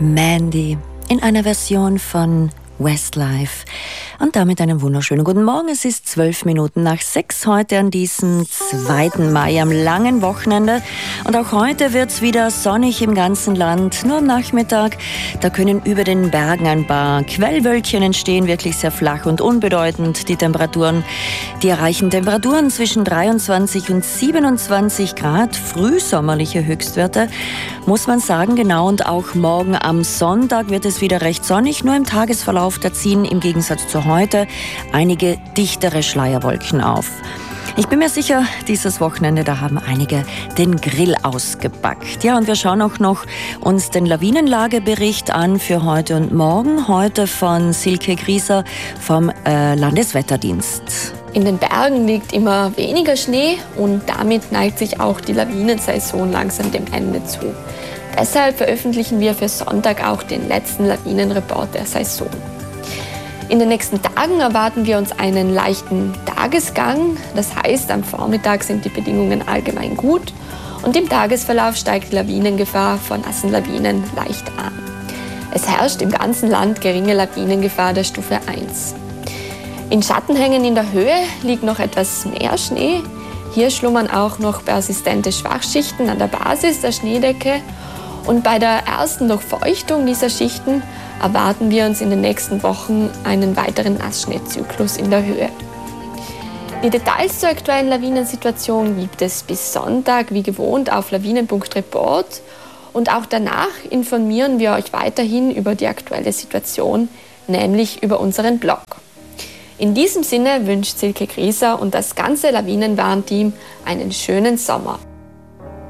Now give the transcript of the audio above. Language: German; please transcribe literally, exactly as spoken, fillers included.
Mandy in einer Version von Westlife. Und damit einen wunderschönen guten Morgen. Es ist zwölf Minuten nach sechs heute an diesem zweiten Mai am langen Wochenende. Und auch heute wird es wieder sonnig im ganzen Land. Nur am Nachmittag, da können über den Bergen ein paar Quellwölkchen entstehen, wirklich sehr flach und unbedeutend. Die Temperaturen, die erreichen Temperaturen zwischen dreiundzwanzig und siebenundzwanzig Grad, frühsommerliche Höchstwerte, muss man sagen, genau. Und auch morgen am Sonntag wird es wieder recht sonnig, nur im Tagesverlauf, da ziehen im Gegensatz zu heute einige dichtere Schleierwolken auf. Ich bin mir sicher, dieses Wochenende, da haben einige den Grill ausgepackt. Ja, und wir schauen auch noch uns den Lawinenlagebericht an für heute und morgen. Heute von Silke Grieser vom äh, Landeswetterdienst. In den Bergen liegt immer weniger Schnee und damit neigt sich auch die Lawinensaison langsam dem Ende zu. Deshalb veröffentlichen wir für Sonntag auch den letzten Lawinenreport der Saison. In den nächsten Tagen erwarten wir uns einen leichten Tagesgang. Das heißt, am Vormittag sind die Bedingungen allgemein gut und im Tagesverlauf steigt die Lawinengefahr von nassen Lawinen leicht an. Es herrscht im ganzen Land geringe Lawinengefahr der Stufe eins. In Schattenhängen in der Höhe liegt noch etwas mehr Schnee. Hier schlummern auch noch persistente Schwachschichten an der Basis der Schneedecke. Und bei der ersten Durchfeuchtung dieser Schichten erwarten wir uns in den nächsten Wochen einen weiteren Nassschneezyklus in der Höhe. Die Details zur aktuellen Lawinensituation gibt es bis Sonntag wie gewohnt auf lawinen punkt report. Und auch danach informieren wir euch weiterhin über die aktuelle Situation, nämlich über unseren Blog. In diesem Sinne wünscht Silke Grieser und das ganze Lawinenwarnteam einen schönen Sommer.